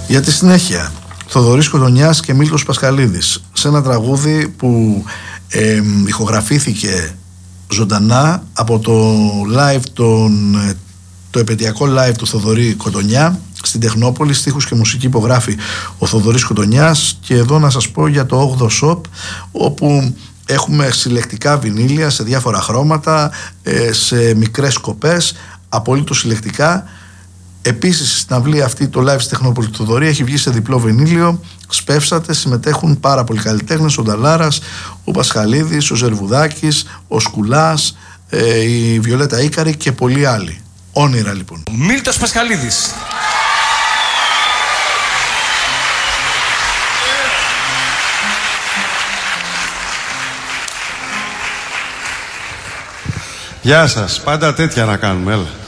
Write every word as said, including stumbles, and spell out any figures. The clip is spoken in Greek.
Για τη συνέχεια, Θοδωρής Κοντονιάς και Μίλτος Πασχαλίδης, σε ένα τραγούδι που ε, ηχογραφήθηκε ζωντανά από το live τον, το επαιτειακό live του Θοδωρή Κοντονιά στην Τεχνόπολη. Στίχους και μουσική υπογράφει ο Θοδωρής Κοντονιάς. Και εδώ να σας πω για το όγδοο Shop, όπου έχουμε συλλεκτικά βινίλια σε διάφορα χρώματα, σε μικρές σκοπές, απολύτως συλλεκτικά. Επίσης στην αυλή αυτή, το live στη Τεχνόπολη του Θοδωρή, έχει βγει σε διπλό βινίλιο. Σπεύσατε, συμμετέχουν πάρα πολλοί καλλιτέχνες, ο Νταλάρας, ο Πασχαλίδης, ο Ζερβουδάκης, ο Σκουλάς, ε, η Βιολέτα Ίκαρη και πολλοί άλλοι. Όνειρα λοιπόν. Ο Μίλτος Πασχαλίδης. Γεια σας, πάντα τέτοια να κάνουμε, έλα.